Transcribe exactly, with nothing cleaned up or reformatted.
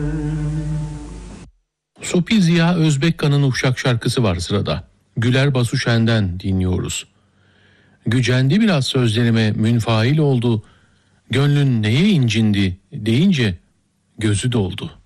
Sopi Ziya Özbekkan'ın Uşak şarkısı var sırada. Güler Basuşen'den dinliyoruz. Gücendi biraz sözlerime münfail oldu. Gönlün neye incindi deyince gözü doldu.